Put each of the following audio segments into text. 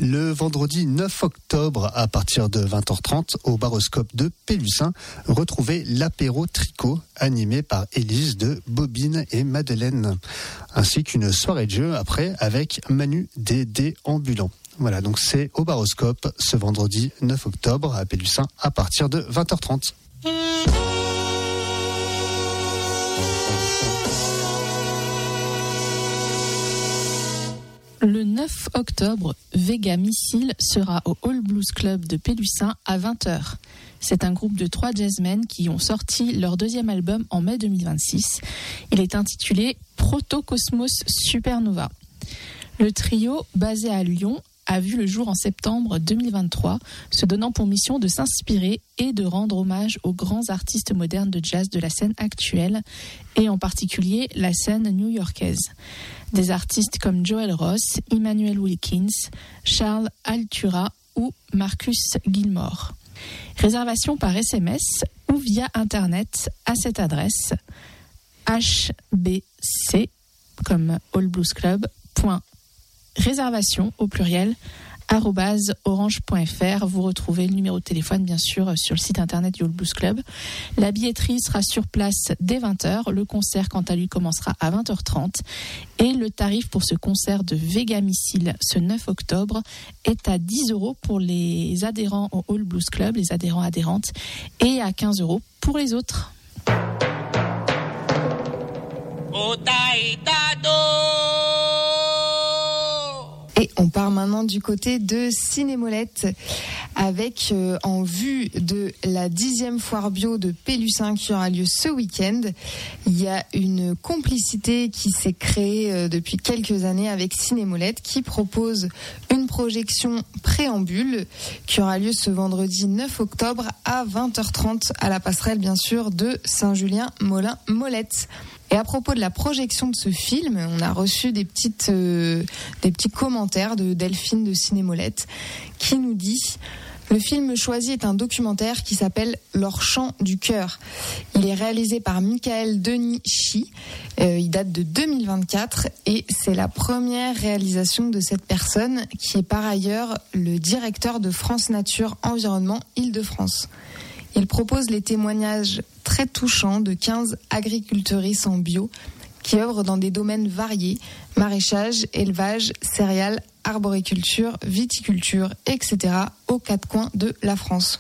Le vendredi 9 octobre, à partir de 20h30, au Baroscope de Pélussin, retrouvez l'apéro tricot animé par Élise de Bobine et Madeleine, ainsi qu'une soirée de jeu après avec Manu des Déambulants. Voilà, donc c'est au Baroscope ce vendredi 9 octobre à Pélussin à partir de 20h30. Le 9 octobre, Vega Missile sera au All Blues Club de Pélussin à 20h. C'est un groupe de 3 jazzmen qui ont sorti leur deuxième album en mai 2026. Il est intitulé Protocosmos Supernova. Le trio, basé à Lyon, a vu le jour en septembre 2023, se donnant pour mission de s'inspirer et de rendre hommage aux grands artistes modernes de jazz de la scène actuelle, et en particulier la scène new-yorkaise. Des artistes comme Joel Ross, Emmanuel Wilkins, Charles Altura ou Marcus Gilmore. Réservation par SMS ou via Internet à cette adresse hbc comme All Blues Club. Réservation au pluriel @orange.fr. Vous retrouvez le numéro de téléphone bien sûr sur le site internet du All Blues Club. La billetterie sera sur place dès 20h. Le concert quant à lui commencera à 20h30 et le tarif pour ce concert de Vega Missile ce 9 octobre est à 10 € pour les adhérents au All Blues Club, les adhérents adhérentes, et à 15 € pour les autres. Et on part maintenant du côté de Cinémolette avec en vue de la 10e foire bio de Pélussin qui aura lieu ce week-end. Il y a une complicité qui s'est créée depuis quelques années avec Cinémolette qui propose une projection préambule qui aura lieu ce vendredi 9 octobre à 20h30 à la passerelle bien sûr de Saint-Julien-Molin-Molette. Et à propos de la projection de ce film, on a reçu des petits commentaires de Delphine de Cinémolette qui nous dit: le film choisi est un documentaire qui s'appelle Leur chant du cœur. Il est réalisé par Michael Denis-Chi. Il date de 2024 et c'est la première réalisation de cette personne qui est par ailleurs le directeur de France Nature Environnement Île-de-France. Il propose les témoignages très touchants de 15 agricultrices en bio qui œuvrent dans des domaines variés, maraîchage, élevage, céréales, arboriculture, viticulture, etc. aux 4 coins de la France.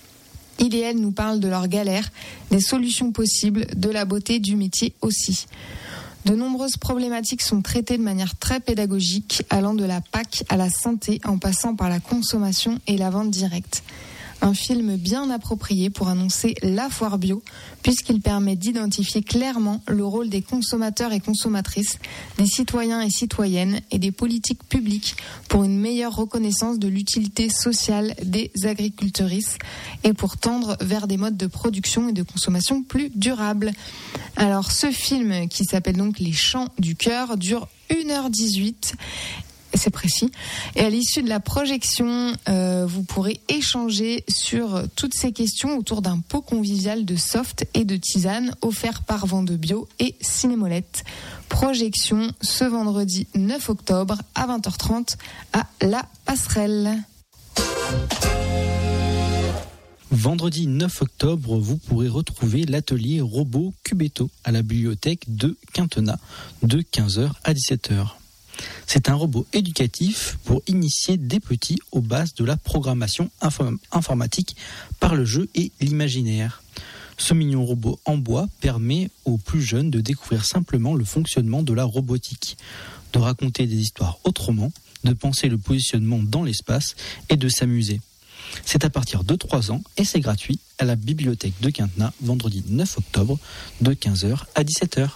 Il et elle nous parlent de leurs galères, des solutions possibles, de la beauté du métier aussi. De nombreuses problématiques sont traitées de manière très pédagogique, allant de la PAC à la santé en passant par la consommation et la vente directe. Un film bien approprié pour annoncer la foire bio, puisqu'il permet d'identifier clairement le rôle des consommateurs et consommatrices, des citoyens et citoyennes et des politiques publiques pour une meilleure reconnaissance de l'utilité sociale des agricultrices et pour tendre vers des modes de production et de consommation plus durables. Alors ce film, qui s'appelle donc Les Chants du cœur, dure 1h18. C'est précis. Et à l'issue de la projection, vous pourrez échanger sur toutes ces questions autour d'un pot convivial de soft et de tisane offert par Vente Bio et Cinémolette. Projection ce vendredi 9 octobre à 20h30 à La Passerelle. Vendredi 9 octobre, vous pourrez retrouver l'atelier Robot Cubetto à la bibliothèque de Quintenat de 15h à 17h. C'est un robot éducatif pour initier des petits aux bases de la programmation informatique par le jeu et l'imaginaire. Ce mignon robot en bois permet aux plus jeunes de découvrir simplement le fonctionnement de la robotique, de raconter des histoires autrement, de penser le positionnement dans l'espace et de s'amuser. C'est à partir de 3 ans et c'est gratuit à la bibliothèque de Quintenat, vendredi 9 octobre de 15h à 17h.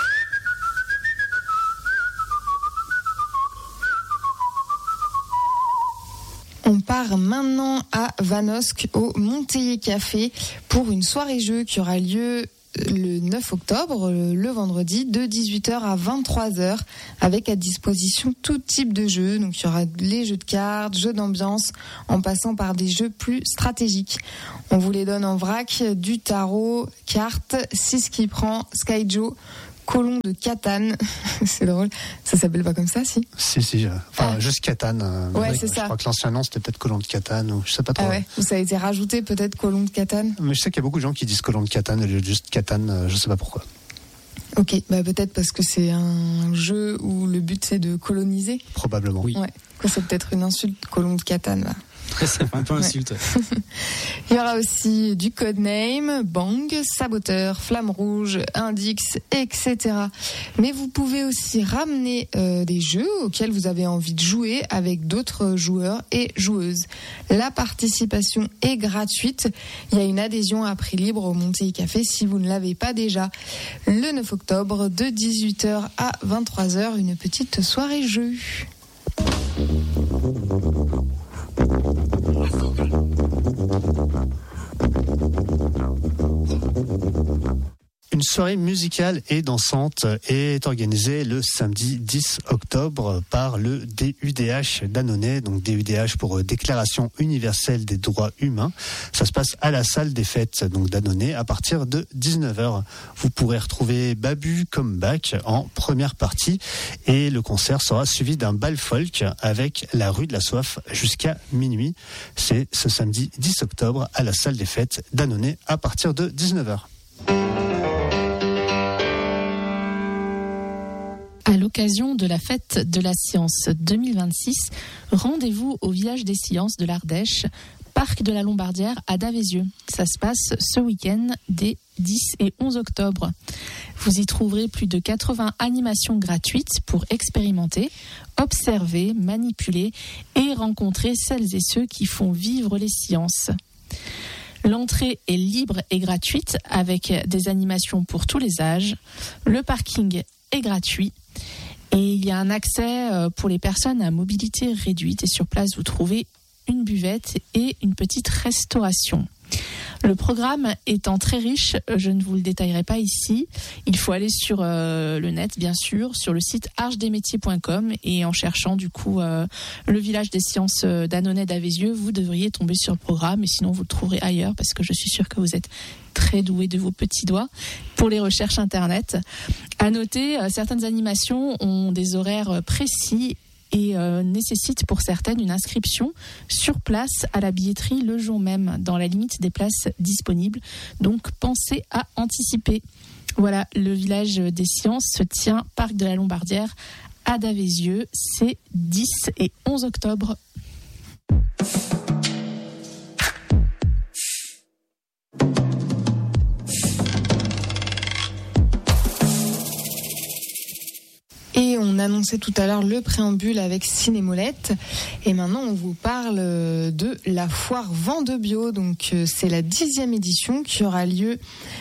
On part maintenant à Vanosque au Monteiller Café pour une soirée jeu qui aura lieu le 9 octobre, le vendredi, de 18h à 23h, avec à disposition tout type de jeux. Donc il y aura les jeux de cartes, jeux d'ambiance, en passant par des jeux plus stratégiques. On vous les donne en vrac, du tarot, cartes, 6 qui prend, Skyjo, Colomb de Catane. C'est drôle. Ça s'appelle pas comme ça, si? Si. Juste Catane. Ouais, c'est je ça. crois que l'ancien nom, c'était peut-être Colomb de Catane, ou je sais pas trop. Ah ouais, ou ça a été rajouté peut-être Colomb de Catane. Mais je sais qu'il y a beaucoup de gens qui disent Colomb de Catane, au lieu de juste Catane, je sais pas pourquoi. Ok, peut-être parce que c'est un jeu où le but c'est de coloniser. Probablement. Oui. Ouais. C'est peut-être une insulte, Colomb de Catane, là. Ça fait un peu insulte. Il y aura aussi du codename, Bang, Saboteur, Flamme Rouge, Indix, etc. Mais vous pouvez aussi ramener des jeux auxquels vous avez envie de jouer avec d'autres joueurs et joueuses. La participation est gratuite. Il y a une adhésion à prix libre au Montilly Café si vous ne l'avez pas déjà. Le 9 octobre, de 18h à 23h, une petite soirée jeu. Une soirée musicale et dansante est organisée le samedi 10 octobre par le DUDH d'Annonay, donc DUDH pour Déclaration universelle des droits humains. Ça se passe à la salle des fêtes donc d'Annonay à partir de 19h. Vous pourrez retrouver Babu Comeback en première partie et le concert sera suivi d'un bal folk avec la rue de la Soif jusqu'à minuit. C'est ce samedi 10 octobre à la salle des fêtes d'Annonay à partir de 19h. À l'occasion de la fête de la science 2026, rendez-vous au village des sciences de l'Ardèche, parc de la Lombardière à Davézieux. Ça se passe ce week-end des 10 et 11 octobre. Vous y trouverez plus de 80 animations gratuites pour expérimenter, observer, manipuler et rencontrer celles et ceux qui font vivre les sciences. L'entrée est libre et gratuite avec des animations pour tous les âges. Le parking est gratuit. Et il y a un accès pour les personnes à mobilité réduite. Et sur place, vous trouvez une buvette et une petite restauration. Le programme étant très riche, je ne vous le détaillerai pas ici. Il faut aller sur le net, bien sûr, sur le site archedesmétiers.com et en cherchant du coup le village des sciences d'Annonay d'Avézieux, vous devriez tomber sur le programme et sinon vous le trouverez ailleurs parce que je suis sûre que vous êtes très doués de vos petits doigts pour les recherches internet. À noter, certaines animations ont des horaires précis et nécessite pour certaines une inscription sur place à la billetterie le jour même, dans la limite des places disponibles. Donc pensez à anticiper. Voilà, le village des sciences se tient parc de la Lombardière à Davézieux. C'est 10 et 11 octobre. Et on annonçait tout à l'heure le préambule avec Cinémolette. Et maintenant, on vous parle de la foire Vendebio. Donc, c'est la 10e édition qui aura lieu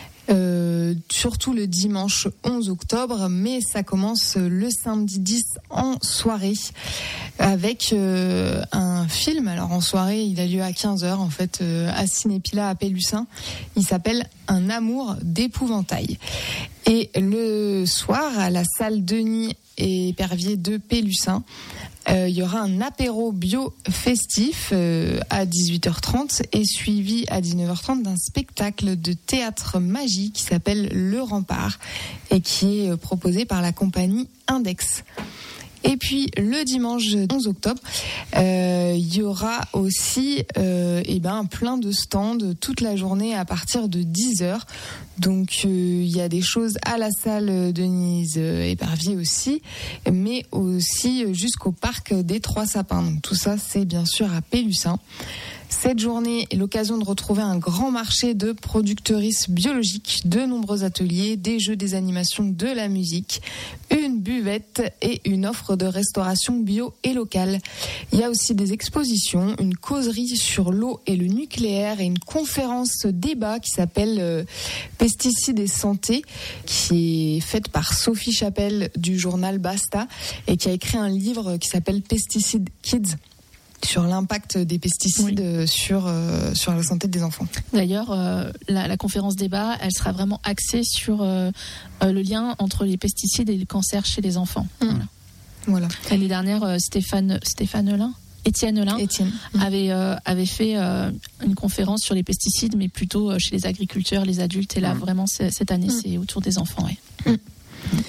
surtout le dimanche 11 octobre. Mais ça commence le samedi 10 en soirée avec un film. Alors, en soirée, il a lieu à 15h, en fait, à Cinépila à Pélussin. Il s'appelle Un amour d'épouvantail. Et le soir, à la salle Denis et Épervier de Pélussin, il y aura un apéro bio festif à 18h30 et suivi à 19h30 d'un spectacle de théâtre magie qui s'appelle Le Rempart et qui est proposé par la compagnie Index. Et puis le dimanche 11 octobre, il y aura aussi plein de stands toute la journée à partir de 10h. Donc il y a des choses à la salle Denise Épervier aussi, mais aussi jusqu'au parc des Trois Sapins. Donc tout ça, c'est bien sûr à Pélussin. Cette journée est l'occasion de retrouver un grand marché de productrices biologiques, de nombreux ateliers, des jeux, des animations, de la musique, une buvette et une offre de restauration bio et locale. Il y a aussi des expositions, une causerie sur l'eau et le nucléaire et une conférence débat qui s'appelle Pesticides et santé, qui est faite par Sophie Chapelle du journal Basta et qui a écrit un livre qui s'appelle Pesticide Kids, sur l'impact des pesticides sur la santé des enfants. D'ailleurs, La conférence débat, elle sera vraiment axée sur le lien entre les pesticides et le cancer chez les enfants. Voilà. L'année dernière, Étienne Lin avait fait une conférence sur les pesticides, mais plutôt chez les agriculteurs, les adultes. Et là, vraiment, cette année, c'est autour des enfants. Ouais.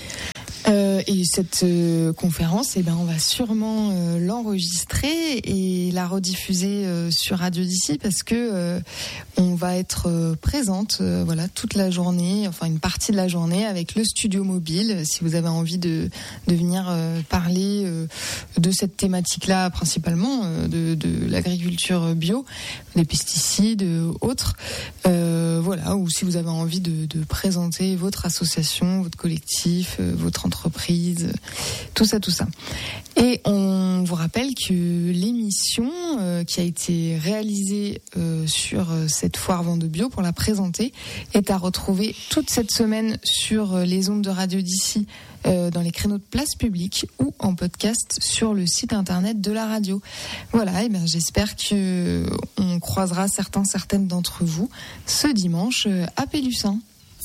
Et cette conférence, on va sûrement l'enregistrer et la rediffuser sur Radio d'ici parce que on va être présente toute la journée, enfin une partie de la journée avec le studio mobile. Si vous avez envie de venir parler de cette thématique-là, principalement de l'agriculture bio, des pesticides, autres, ou si vous avez envie de présenter votre association, votre collectif, votre entreprise, tout ça. Et on vous rappelle que l'émission qui a été réalisée sur cette foire Vente de Bio pour la présenter est à retrouver toute cette semaine sur les ondes de Radio d'ici, dans les créneaux de place publique ou en podcast sur le site internet de la radio. Voilà, j'espère que on croisera certaines d'entre vous ce dimanche à Pélussin.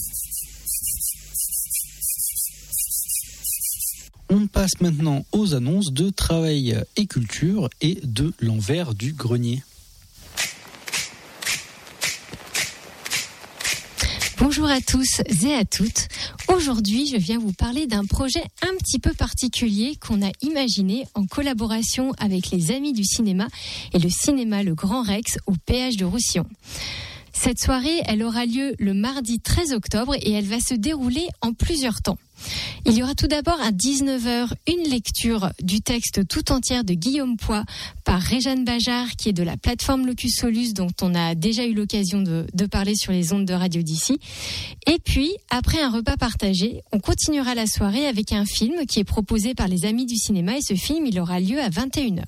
On passe maintenant aux annonces de Travail et Culture et de l'envers du grenier. Bonjour à tous et à toutes. Aujourd'hui, je viens vous parler d'un projet un petit peu particulier qu'on a imaginé en collaboration avec les Amis du cinéma et le cinéma Le Grand Rex au péage de Roussillon. Cette soirée, elle aura lieu le mardi 13 octobre et elle va se dérouler en plusieurs temps. Il y aura tout d'abord à 19h une lecture du texte tout entière de Guillaume Poix par Réjeanne Bajard, qui est de la plateforme Locus Solus, dont on a déjà eu l'occasion de parler sur les ondes de Radio d'ici. Et puis, après un repas partagé, on continuera la soirée avec un film qui est proposé par les Amis du cinéma et ce film, il aura lieu à 21h.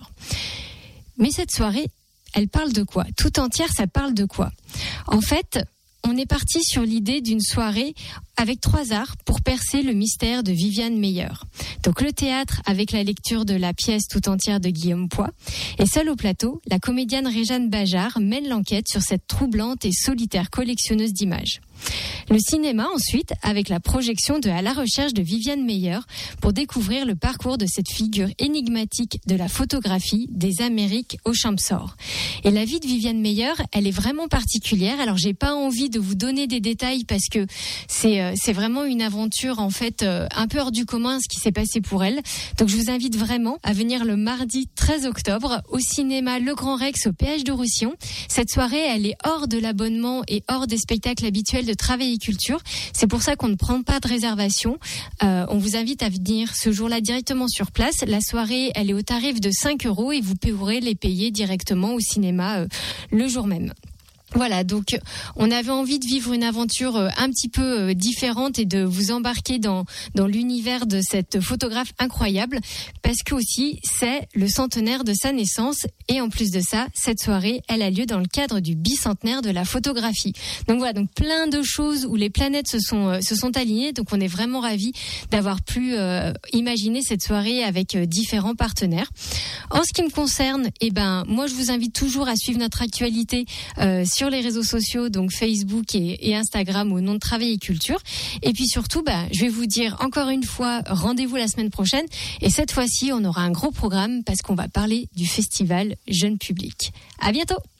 Mais cette soirée, elle parle de quoi ? Tout entière, ça parle de quoi ? En fait, on est parti sur l'idée d'une soirée avec 3 arts pour percer le mystère de Viviane Meyer. Donc le théâtre avec la lecture de la pièce tout entière de Guillaume Poix. Et seule au plateau, la comédienne Réjeanne Bajard mène l'enquête sur cette troublante et solitaire collectionneuse d'images. Le cinéma ensuite avec la projection de À la recherche de Viviane Meyer pour découvrir le parcours de cette figure énigmatique de la photographie des Amériques au Champsor. Et la vie de Viviane Meyer, elle est vraiment particulière. Alors j'ai pas envie de vous donner des détails parce que c'est vraiment une aventure en fait un peu hors du commun ce qui s'est passé pour elle. Donc je vous invite vraiment à venir le mardi 13 octobre au cinéma Le Grand Rex au péage de Roussillon. Cette soirée, elle est hors de l'abonnement et hors des spectacles habituels de Travail et Culture. C'est pour ça qu'on ne prend pas de réservation. On vous invite à venir ce jour-là directement sur place. La soirée, elle est au tarif de 5 € et vous pourrez les payer directement au cinéma le jour même. Voilà, donc on avait envie de vivre une aventure un petit peu différente et de vous embarquer dans l'univers de cette photographe incroyable parce que aussi c'est le centenaire de sa naissance et en plus de ça, cette soirée, elle a lieu dans le cadre du bicentenaire de la photographie. Donc voilà, donc plein de choses où les planètes se sont alignées, donc on est vraiment ravis d'avoir pu imaginer cette soirée avec différents partenaires. En ce qui me concerne, moi je vous invite toujours à suivre notre actualité sur les réseaux sociaux, donc Facebook et Instagram au nom de Travail et Culture. Et puis surtout, je vais vous dire encore une fois, rendez-vous la semaine prochaine. Et cette fois-ci, on aura un gros programme parce qu'on va parler du festival Jeune Public. À bientôt!